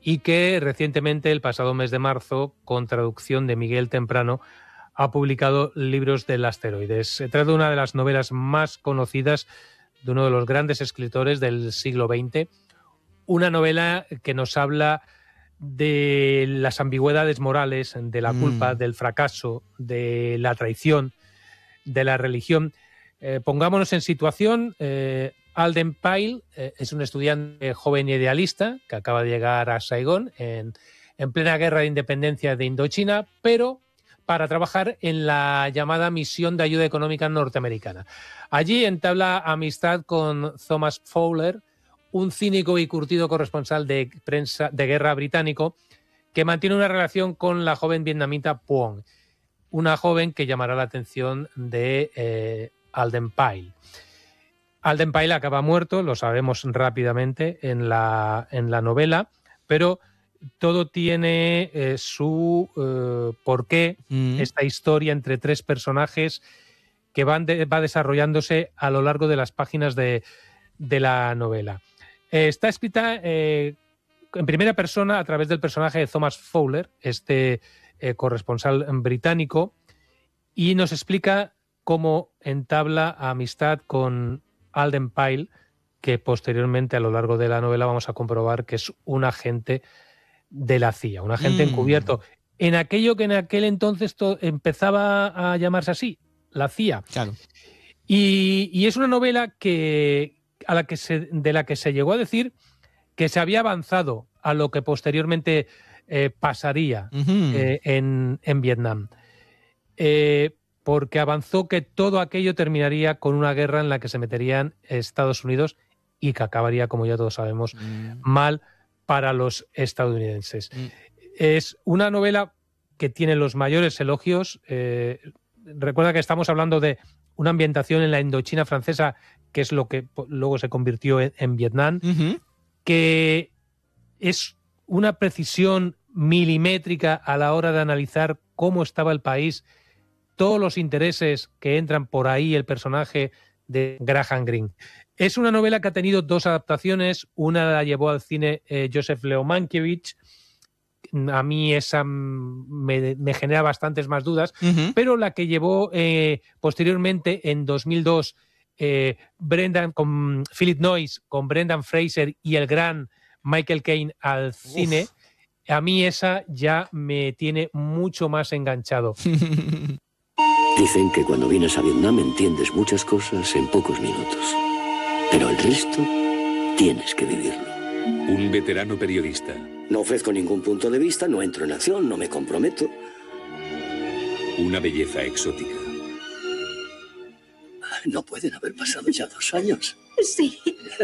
y que recientemente, el pasado mes de marzo, con traducción de Miguel Temprano, ha publicado Libros del Asteroide. Se trata de una de las novelas más conocidas de uno de los grandes escritores del siglo XX, una novela que nos habla de las ambigüedades morales, de la culpa, del fracaso, de la traición, de la religión. Pongámonos en situación. Alden Pyle es un estudiante joven y idealista que acaba de llegar a Saigón en plena guerra de independencia de Indochina, pero para trabajar en la llamada Misión de Ayuda Económica Norteamericana. Allí entabla amistad con Thomas Fowler, un cínico y curtido corresponsal de prensa de guerra británico, que mantiene una relación con la joven vietnamita Puong, una joven que llamará la atención de Alden Pyle. Alden Pyle acaba muerto, lo sabemos rápidamente en la novela, pero todo tiene su porqué, esta historia entre tres personajes que va desarrollándose a lo largo de las páginas de la novela. Está escrita en primera persona a través del personaje de Thomas Fowler, este corresponsal británico, y nos explica cómo entabla amistad con Alden Pyle, que posteriormente a lo largo de la novela vamos a comprobar que es un agente de la CIA, un agente encubierto en aquello que en aquel entonces empezaba a llamarse así, la CIA. Claro. Y es una novela de la que se llegó a decir que se había avanzado a lo que posteriormente pasaría en Vietnam. Porque avanzó que todo aquello terminaría con una guerra en la que se meterían Estados Unidos y que acabaría, como ya todos sabemos, mal para los estadounidenses. Es una novela que tiene los mayores elogios. Recuerda que estamos hablando de una ambientación en la Indochina francesa, que es lo que luego se convirtió en Vietnam, que es una precisión milimétrica a la hora de analizar cómo estaba el país, todos los intereses que entran por ahí, el personaje de Graham Greene. Es una novela que ha tenido dos adaptaciones. Una la llevó al cine Joseph Leo Mankiewicz. A mí esa me genera bastantes más dudas, pero la que llevó posteriormente en 2002 con Philip Noyce, con Brendan Fraser y el gran Michael Caine al cine, a mí esa ya me tiene mucho más enganchado. Dicen que cuando vienes a Vietnam entiendes muchas cosas en pocos minutos, pero el resto tienes que vivirlo. Un veterano periodista. No ofrezco ningún punto de vista, no entro en acción, no me comprometo. Una belleza exótica. No pueden haber pasado ya 2 años. Sí.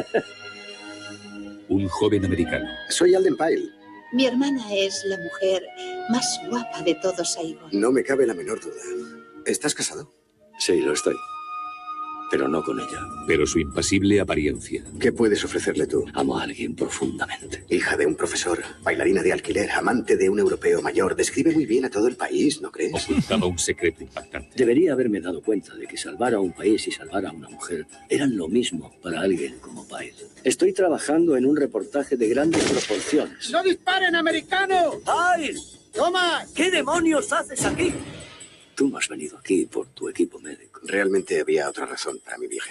Un joven americano. Soy Alden Pyle. Mi hermana es la mujer más guapa de todo Saigón. No me cabe la menor duda. ¿Estás casado? Sí, lo estoy. Pero no con ella. Pero su impasible apariencia. ¿Qué puedes ofrecerle tú? Amo a alguien profundamente. Hija de un profesor, bailarina de alquiler, amante de un europeo mayor. Describe muy bien a todo el país, ¿no crees? Ocultaba un secreto impactante. Debería haberme dado cuenta de que salvar a un país y salvar a una mujer eran lo mismo para alguien como Pyle. Estoy trabajando en un reportaje de grandes proporciones. ¡No disparen, americano! ¡Pyle! ¡Toma! ¿Qué demonios haces aquí? Tú no has venido aquí por tu equipo médico. Realmente había otra razón para mi viaje.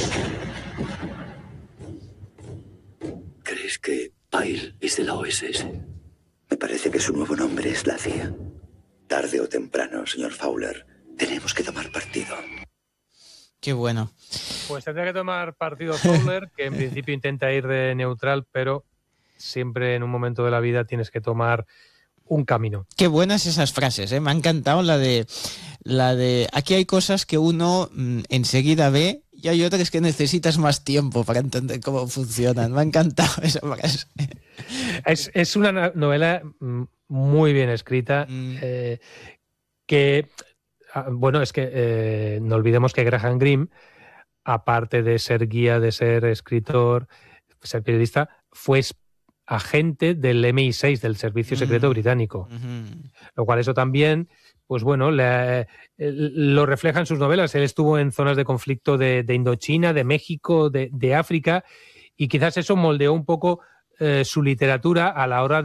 ¿Crees que Pyle es de la OSS? Me parece que su nuevo nombre es la CIA. Tarde o temprano, señor Fowler, tenemos que tomar partido. Qué bueno. Pues tendrá que tomar partido Fowler, que en principio intenta ir de neutral, pero siempre en un momento de la vida tienes que tomar un camino. Qué buenas esas frases, ¿eh? Me ha encantado la de aquí hay cosas que uno enseguida ve y hay otras que necesitas más tiempo para entender cómo funcionan. Me ha encantado esa frase. Es una novela muy bien escrita, que, bueno, es que no olvidemos que Graham Greene, aparte de ser guía, de ser escritor, ser periodista, fue agente del MI6, del Servicio Secreto Británico. Lo cual eso también, pues bueno, lo refleja en sus novelas. Él estuvo en zonas de conflicto de Indochina, de México, de África, y quizás eso moldeó un poco su literatura a la hora